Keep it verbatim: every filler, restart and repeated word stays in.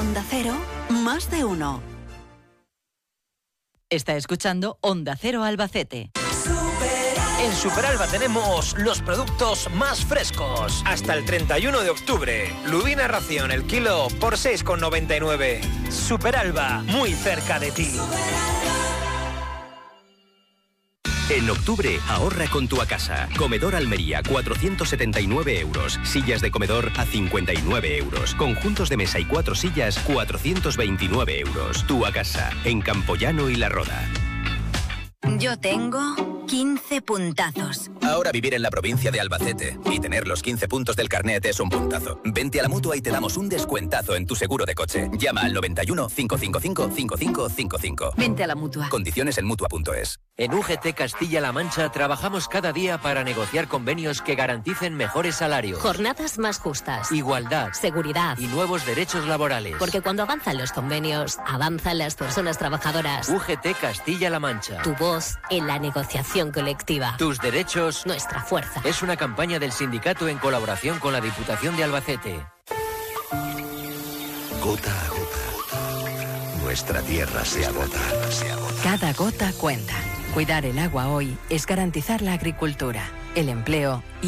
Onda Cero, más de uno. Está escuchando Onda Cero Albacete. En Superalba tenemos los productos más frescos. Hasta el treinta y uno de octubre. Lubina ración el kilo por seis con noventa y nueve. Superalba, muy cerca de ti. En octubre, ahorra con tu Acasa. Comedor Almería, cuatrocientos setenta y nueve euros. Sillas de comedor a cincuenta y nueve euros. Conjuntos de mesa y cuatro sillas, cuatrocientos veintinueve euros. Tu Acasa, en Campoyano y La Roda. Yo tengo quince puntazos. Ahora vivir en la provincia de Albacete y tener los quince puntos del carnet es un puntazo. Vente a la Mutua y te damos un descuentazo en tu seguro de coche. Llama al noventa y uno, cincuecientos cincuenta y cinco, cincuenta y cinco cincuenta y cinco. Vente a la Mutua. Condiciones en Mutua punto es. En U G T Castilla-La Mancha trabajamos cada día para negociar convenios que garanticen mejores salarios, jornadas más justas, igualdad, seguridad y nuevos derechos laborales. Porque cuando avanzan los convenios, avanzan las personas trabajadoras. U G T Castilla-La Mancha. Tu voz en la negociación colectiva. Tus derechos, nuestra fuerza. Es una campaña del sindicato en colaboración con la Diputación de Albacete. Gota a gota, nuestra tierra se agota. Cada gota cuenta. Cuidar el agua hoy es garantizar la agricultura, el empleo y